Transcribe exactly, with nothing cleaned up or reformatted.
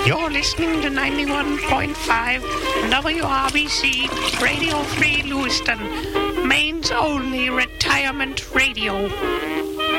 You're listening to ninety-one point five W R B C Radio Free Lewiston, Maine's only retirement radio.